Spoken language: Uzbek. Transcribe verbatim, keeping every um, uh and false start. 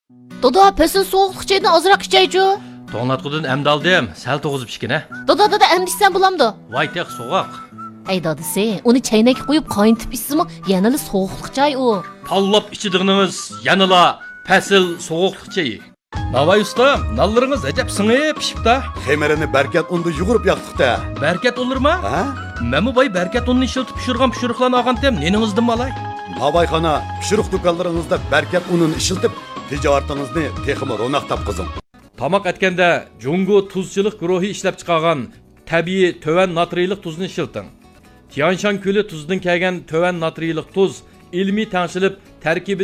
Dada, pesin soğuqluq çaydan azırak içeycu. To'nglatqudan emdi aldım, sal to'g'izib ichgina. Dada, dada, emdiysen bulamdı. Voy teq so'g'oq. Ey dadisi, onu çaynak qo'yib qayntib ichsimi, yanali soğuqluq chay u. Pallab ichidig'inimiz yanila pasil so'g'uqliq chayi. Navoiy usta, nallaringiz ajab singib pishibdi. Xemerini berkat unda yugurib yoqdiqda. Berkat olurma? Ha? Memu boy berkat unni ishiltib pishirgan pishiriqlarni olgantem, neningizdan malay? Navoiyxona pishiriq do'konlaringizda berkat unini ishiltib, tijoratingizni texmi ro'naq topqizing. Tamoq etganda Jungo tuzchilik guruhi ishlab chiqargan tabiiy töven natriylik tuzni ishilting. Tianshan ko'li tuzidan kelgan töven natriylik tuz ilmiy tangshilib tarkibi